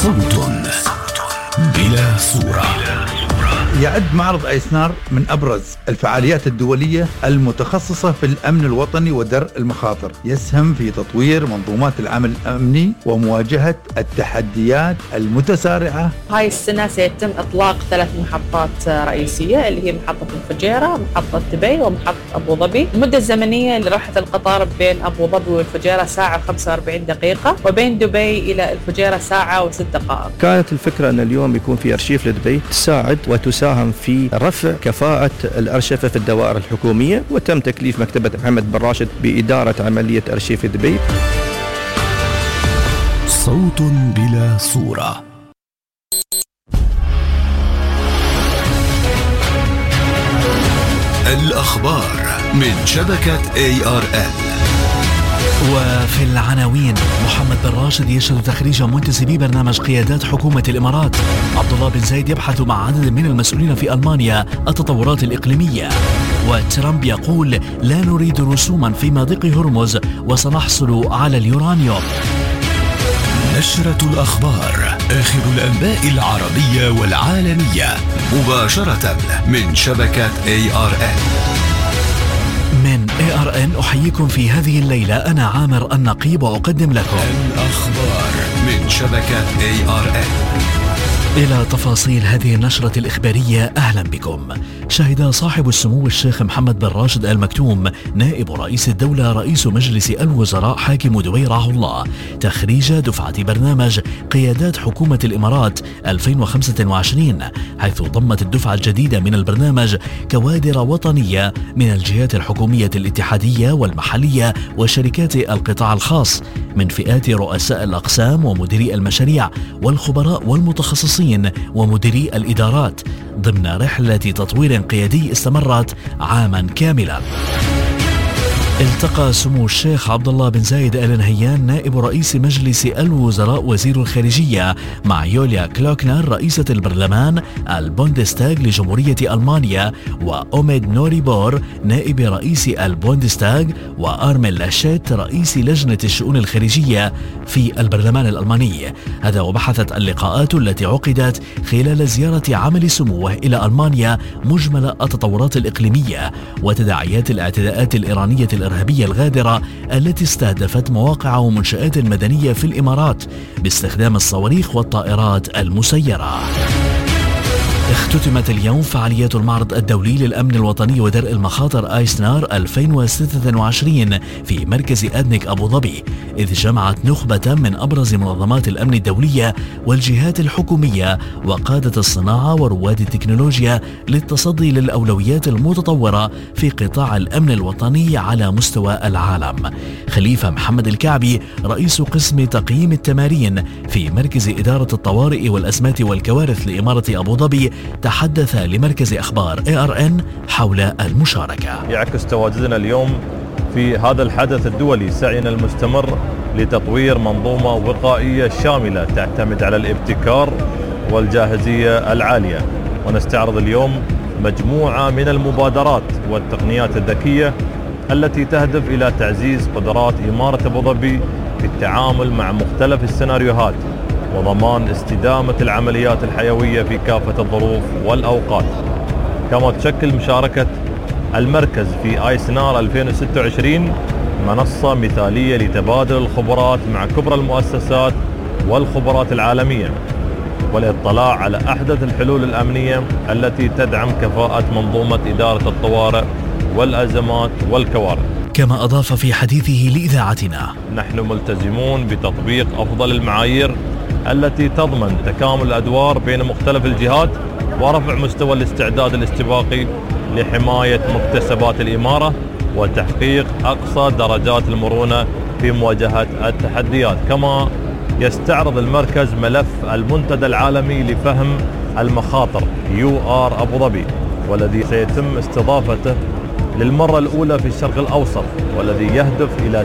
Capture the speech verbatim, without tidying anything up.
صوت بلا صورة. يعد معرض آيسنار من أبرز الفعاليات الدولية المتخصصة في الأمن الوطني ودرء المخاطر، يسهم في تطوير منظومات العمل الأمني ومواجهة التحديات المتسارعة. هاي السنة سيتم إطلاق ثلاث محطات رئيسية اللي هي محطة الفجيرة، محطة دبي، ومحطة أبو ظبي. المدة الزمنية لراحة القطار بين أبو ظبي والفجيرة ساعة وخمسة وأربعين دقيقة، وبين دبي إلى الفجيرة ساعة وست دقائق. كانت الفكرة أن اليوم يكون في أرشيف لدبي تساعد وتساعد في رفع كفاءة الأرشفة في الدوائر الحكومية، وتم تكليف مكتبة محمد بن راشد بإدارة عملية أرشيف دبي. صوت بلا صورة. الأخبار من شبكة إيه آر إل. وفي العناوين: محمد بن راشد يشهد تخريج منتسبي برنامج قيادات حكومة الإمارات. عبد الله بن زايد يبحث مع عدد من المسؤولين في ألمانيا التطورات الإقليمية. وترامب يقول لا نريد رسوما في مضيق هرمز وسنحصل على اليورانيوم. نشرة الأخبار، آخر الأنباء العربية والعالمية، مباشرة من شبكة إيه آر إل. من إيه آر إن أحييكم في هذه الليلة، أنا عامر النقيب وأقدم لكم الأخبار من شبكة إيه آر إن. إلى تفاصيل هذه النشرة الإخبارية، أهلا بكم. شهد صاحب السمو الشيخ محمد بن راشد آل مكتوم نائب رئيس الدولة رئيس مجلس الوزراء حاكم دبي رعاه الله تخريج دفعة برنامج قيادات حكومة الإمارات ألفين وخمسة وعشرين، حيث ضمت الدفعة الجديدة من البرنامج كوادر وطنية من الجهات الحكومية الاتحادية والمحلية وشركات القطاع الخاص، من فئات رؤساء الأقسام ومديري المشاريع والخبراء والمتخصصين ومديري الإدارات، ضمن رحلة تطوير قيادي استمرت عاما كاملا. التقى سمو الشيخ عبد الله بن زايد آل نهيان نائب رئيس مجلس الوزراء وزير الخارجية مع يوليا كلوكنر رئيسة البرلمان البوندستاغ لجمهورية ألمانيا، وأوميد نوريبور نائب رئيس البوندستاغ، وأرميل لاشيت رئيس لجنة الشؤون الخارجية في البرلمان الألماني. هذا وبحثت اللقاءات التي عقدت خلال زيارة عمل سموه إلى ألمانيا مجمل التطورات الإقليمية وتداعيات الاعتداءات الإيرانية الإرهابية الغادرة التي استهدفت مواقع ومنشآت مدنية في الإمارات باستخدام الصواريخ والطائرات المسيرة. اختتمت اليوم فعاليات المعرض الدولي للأمن الوطني ودرء المخاطر آيسنار ألفين وستة وعشرين في مركز أدنك أبو ظبي، إذ جمعت نخبة من أبرز منظمات الأمن الدولية والجهات الحكومية وقادة الصناعة ورواد التكنولوجيا للتصدي للأولويات المتطورة في قطاع الأمن الوطني على مستوى العالم. خليفة محمد الكعبي رئيس قسم تقييم التمارين في مركز إدارة الطوارئ والأزمات والكوارث لإمارة أبو ظبي تحدث لمركز أخبار إيه آر إن حول المشاركة. يعكس تواجدنا اليوم في هذا الحدث الدولي سعينا المستمر لتطوير منظومة وقائية شاملة تعتمد على الابتكار والجاهزية العالية، ونستعرض اليوم مجموعة من المبادرات والتقنيات الذكية التي تهدف إلى تعزيز قدرات إمارة أبو ظبي في التعامل مع مختلف السيناريوهات وضمان استدامة العمليات الحيوية في كافة الظروف والأوقات. كما تشكل مشاركة المركز في آيسنار ألفين وستة وعشرين منصة مثالية لتبادل الخبرات مع كبرى المؤسسات والخبرات العالمية والاطلاع على أحدث الحلول الأمنية التي تدعم كفاءة منظومة إدارة الطوارئ والأزمات والكوارث. كما أضاف في حديثه لإذاعتنا: نحن ملتزمون بتطبيق أفضل المعايير التي تضمن تكامل الأدوار بين مختلف الجهات ورفع مستوى الاستعداد الاستباقي لحماية مكتسبات الإمارة وتحقيق أقصى درجات المرونة في مواجهة التحديات. كما يستعرض المركز ملف المنتدى العالمي لفهم المخاطر يو آر أبو ظبي، والذي سيتم استضافته للمرة الأولى في الشرق الأوسط، والذي يهدف إلى